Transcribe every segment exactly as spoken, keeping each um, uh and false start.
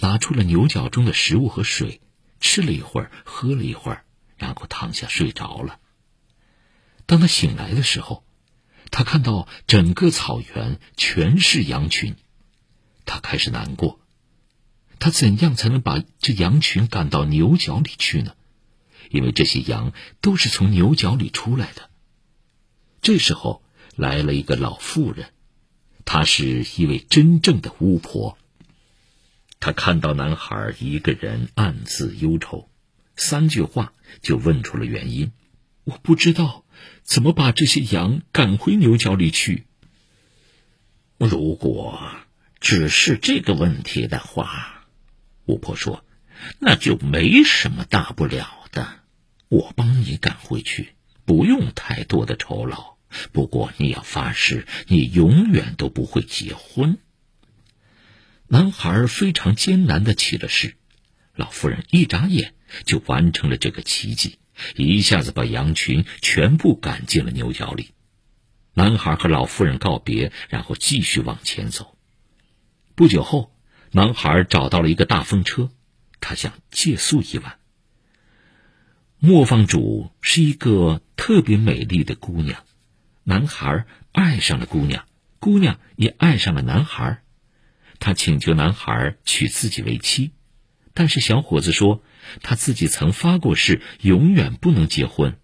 拿出了牛角中的食物和水，吃了一会儿，喝了一会儿，然后躺下睡着了。当他醒来的时候，他看到整个草原全是羊群，他开始难过。他怎样才能把这羊群赶到牛角里去呢？因为这些羊都是从牛角里出来的。这时候来了一个老妇人，她是一位真正的巫婆。她看到男孩一个人暗自忧愁，三句话就问出了原因：我不知道怎么把这些羊赶回牛角里去。 如果只是这个问题的话，巫婆说，那就没什么大不了的，我帮你赶回去，不用太多的酬劳，不过你要发誓你永远都不会结婚。 男孩非常艰难地起了誓，老妇人一眨眼就完成了这个奇迹，一下子把羊群全部赶进了牛角里。男孩和老妇人告别，然后继续往前走。不久后，男孩找到了一个大风车，他想借宿一晚。磨坊主是一个特别美丽的姑娘，男孩爱上了姑娘，姑娘也爱上了男孩。他请求男孩娶自己为妻，但是小伙子说他自己曾发过誓，永远不能结婚。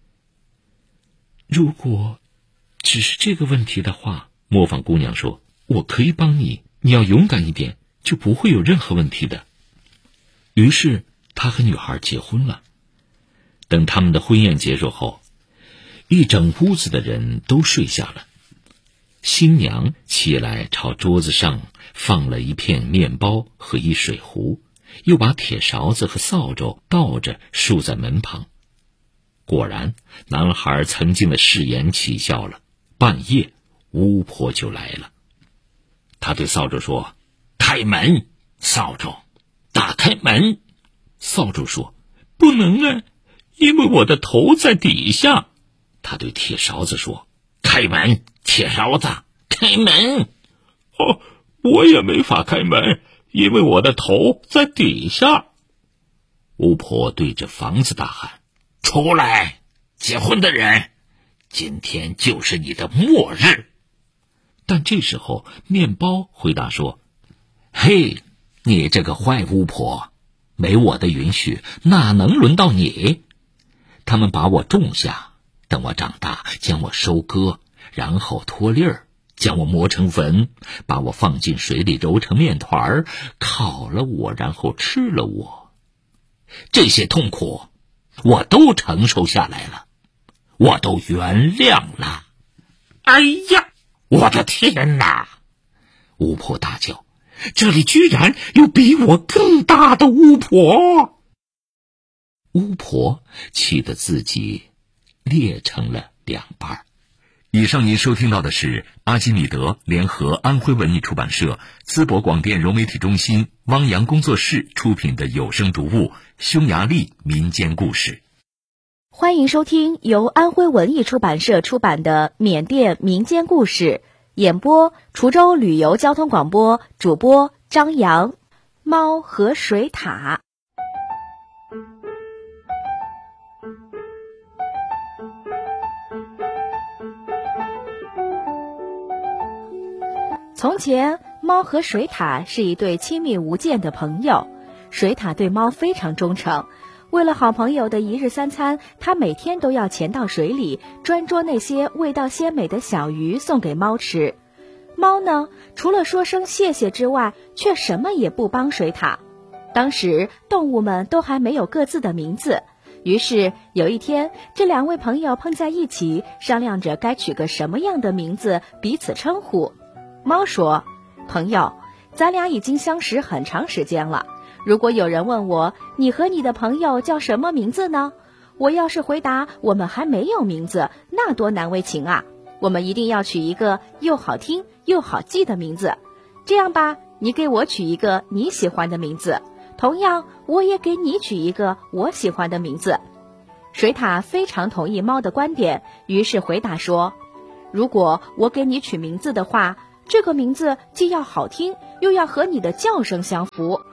如果只是这个问题的话，磨坊姑娘说，我可以帮你，你要勇敢一点，就不会有任何问题的。于是他和女孩结婚了。等他们的婚宴结束后，一整屋子的人都睡下了。新娘起来朝桌子上放了一片面包和一水壶，又把铁勺子和扫帚倒着竖在门旁。果然，男孩曾经的誓言起效了。半夜，巫婆就来了。他对扫帚说， 开门。扫帚，打开门。 扫帚说， 不能啊，因为我的头在底下。 他对铁勺子说， 开门，铁勺子，开门。 哦，我也没法开门，因为我的头在底下。 巫婆对着房子大喊， 出来，结婚的人，今天就是你的末日。 但这时候面包回答说， 嘿，你这个坏巫婆，没我的允许，哪能轮到你？他们把我种下，等我长大，将我收割，然后脱粒儿，将我磨成粉，把我放进水里揉成面团，烤了我，然后吃了我。这些痛苦我都承受下来了，我都原谅了。哎呀，我的天哪！巫婆大叫，这里居然有比我更大的巫婆！ 巫婆气得自己裂成了两半。以上您收听到的是阿基米德联合安徽文艺出版社、淄博广电融媒体中心、汪洋工作室出品的有声读物《匈牙利民间故事》。 欢迎收听由安徽文艺出版社出版的缅甸民间故事，演播滁州旅游交通广播，主播张扬。猫和水獭。从前，猫和水獭是一对亲密无间的朋友。水獭对猫非常忠诚，为了好朋友的一日三餐，它每天都要潜到水里，专捉那些味道鲜美的小鱼送给猫吃。猫呢，除了说声谢谢之外，却什么也不帮水獭。当时动物们都还没有各自的名字，于是有一天，这两位朋友碰在一起，商量着该取个什么样的名字彼此称呼。猫说，朋友，咱俩已经相识很长时间了，如果有人问我，你和你的朋友叫什么名字呢？我要是回答我们还没有名字，那多难为情啊！我们一定要取一个又好听又好记的名字。这样吧，你给我取一个你喜欢的名字，同样我也给你取一个我喜欢的名字。水獭非常同意猫的观点，于是回答说，如果我给你取名字的话，这个名字既要好听，又要和你的叫声相符。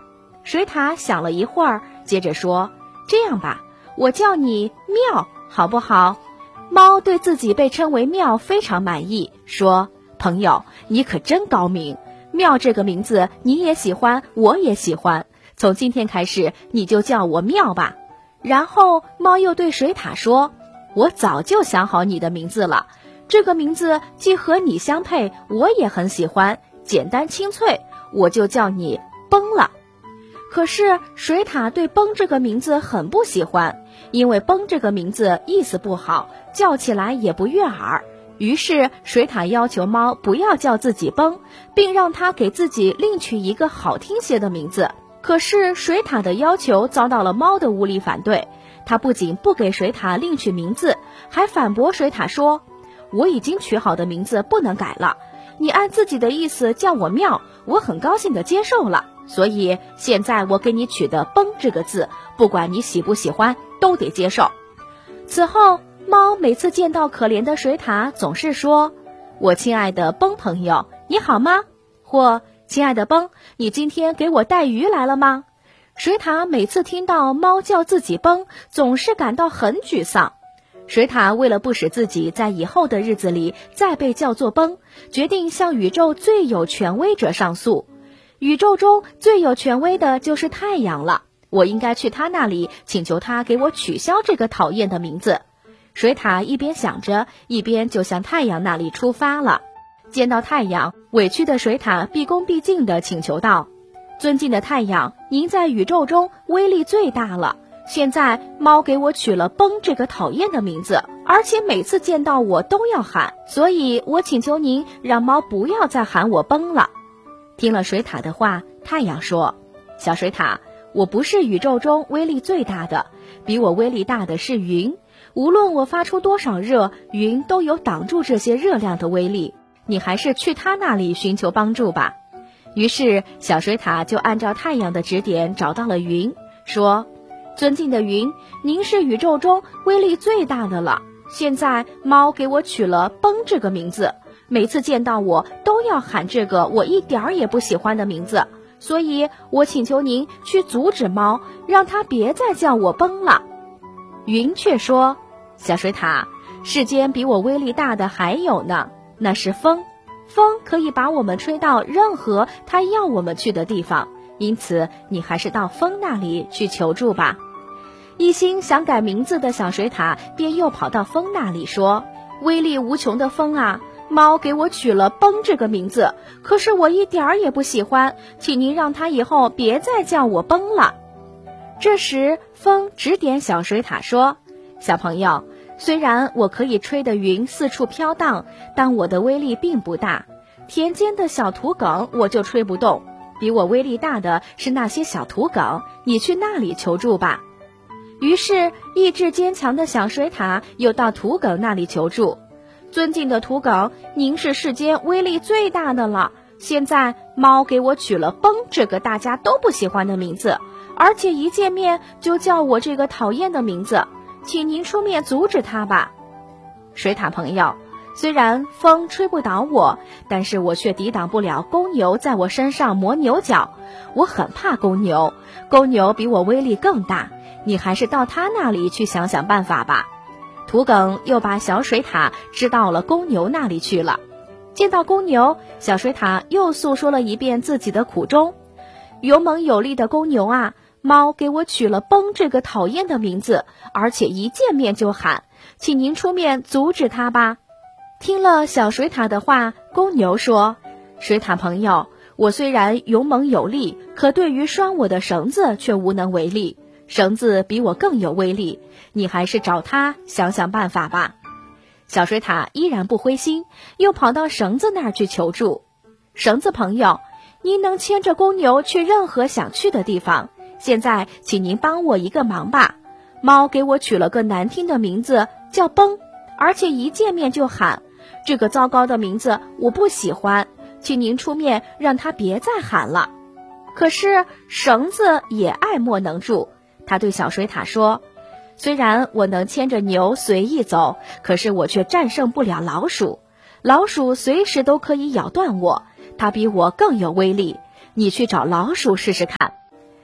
水獭想了一会儿，接着说：这样吧，我叫你妙，好不好？猫对自己被称为妙非常满意，说：朋友，你可真高明，妙这个名字你也喜欢，我也喜欢，从今天开始你就叫我妙吧。然后猫又对水獭说：我早就想好你的名字了，这个名字既和你相配，我也很喜欢，简单清脆，我就叫你崩了。可是水獭对崩这个名字很不喜欢，因为崩这个名字意思不好，叫起来也不悦耳。于是水獭要求猫不要叫自己崩，并让它给自己另取一个好听些的名字。可是水獭的要求遭到了猫的无理反对，它不仅不给水獭另取名字，还反驳水獭说：我已经取好的名字不能改了，你按自己的意思叫我妙，我很高兴地接受了，所以现在我给你取的崩这个字，不管你喜不喜欢，都得接受。此后猫每次见到可怜的水獭总是说：我亲爱的崩朋友，你好吗？或亲爱的崩，你今天给我带鱼来了吗？水獭每次听到猫叫自己崩，总是感到很沮丧。水獭为了不使自己在以后的日子里再被叫做崩，决定向宇宙最有权威者上诉。宇宙中最有权威的就是太阳了，我应该去他那里请求他给我取消这个讨厌的名字。水獭一边想着，一边就向太阳那里出发了。见到太阳，委屈的水獭毕恭毕敬地请求道：尊敬的太阳，您在宇宙中威力最大了，现在猫给我取了崩这个讨厌的名字，而且每次见到我都要喊，所以我请求您让猫不要再喊我崩了。听了水獭的话，太阳说：小水獭，我不是宇宙中威力最大的，比我威力大的是云，无论我发出多少热，云都有挡住这些热量的威力，你还是去他那里寻求帮助吧。于是小水獭就按照太阳的指点找到了云，说：尊敬的云，您是宇宙中威力最大的了，现在猫给我取了崩这个名字，每次见到我都要喊这个我一点儿也不喜欢的名字，所以我请求您去阻止猫，让它别再叫我崩了。云却说：小水獭，世间比我威力大的还有呢，那是风，风可以把我们吹到任何它要我们去的地方，因此你还是到风那里去求助吧。一心想改名字的小水獭便又跑到风那里说：威力无穷的风啊，猫给我取了崩这个名字，可是我一点儿也不喜欢，请您让它以后别再叫我崩了。这时风指点小水獭说：小朋友，虽然我可以吹得云四处飘荡，但我的威力并不大，田间的小土梗我就吹不动，比我威力大的是那些小土梗，你去那里求助吧。于是意志坚强的小水獭又到土梗那里求助：尊敬的土梗，您是世间威力最大的了，现在猫给我取了崩这个大家都不喜欢的名字，而且一见面就叫我这个讨厌的名字，请您出面阻止它吧。水獭朋友，虽然风吹不倒我，但是我却抵挡不了公牛在我身上磨牛角，我很怕公牛，公牛比我威力更大，你还是到他那里去想想办法吧。土梗又把小水獭支到了公牛那里去了。见到公牛，小水獭又诉说了一遍自己的苦衷：勇猛有力的公牛啊，猫给我取了崩这个讨厌的名字，而且一见面就喊，请您出面阻止它吧。听了小水獭的话，公牛说：水獭朋友，我虽然勇猛有力，可对于拴我的绳子却无能为力，绳子比我更有威力，你还是找它想想办法吧。小水獭依然不灰心，又跑到绳子那儿去求助：绳子朋友，您能牵着公牛去任何想去的地方，现在请您帮我一个忙吧。猫给我取了个难听的名字叫崩，而且一见面就喊，这个糟糕的名字我不喜欢，请您出面让它别再喊了。可是绳子也爱莫能助，他对小水獭说：虽然我能牵着牛随意走，可是我却战胜不了老鼠，老鼠随时都可以咬断我，它比我更有威力，你去找老鼠试试看。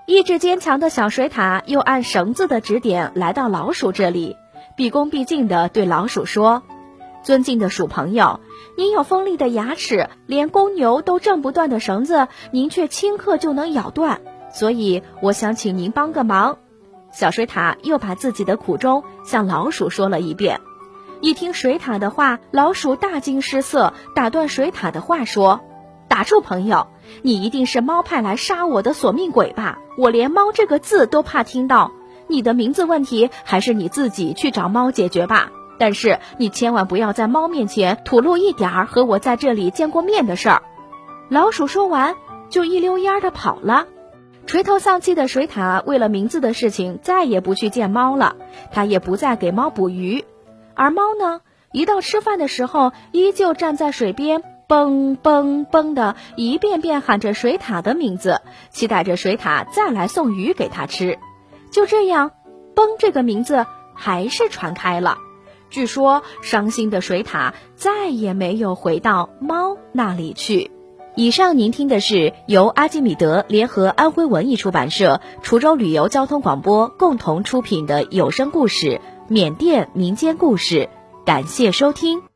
意志坚强的小水獭又按绳子的指点来到老鼠这里，毕恭毕敬地对老鼠说：尊敬的鼠朋友，您有锋利的牙齿，连公牛都挣不断的绳子，您却顷刻就能咬断，所以我想请您帮个忙。小水獭又把自己的苦衷向老鼠说了一遍。一听水獭的话，老鼠大惊失色，打断水獭的话说：打住朋友，你一定是猫派来杀我的索命鬼吧？我连猫这个字都怕听到，你的名字问题还是你自己去找猫解决吧。但是你千万不要在猫面前吐露一点儿和我在这里见过面的事儿。老鼠说完就一溜烟儿地跑了。垂头丧气的水獭为了名字的事情再也不去见猫了，他也不再给猫捕鱼。而猫呢，一到吃饭的时候依旧站在水边，蹦蹦蹦的一遍遍喊着水獭的名字，期待着水獭再来送鱼给它吃。就这样，蹦这个名字还是传开了。据说伤心的水獭再也没有回到猫那里去。以上您听的是由阿基米德联合安徽文艺出版社、滁州旅游交通广播共同出品的有声故事《缅甸民间故事》，感谢收听。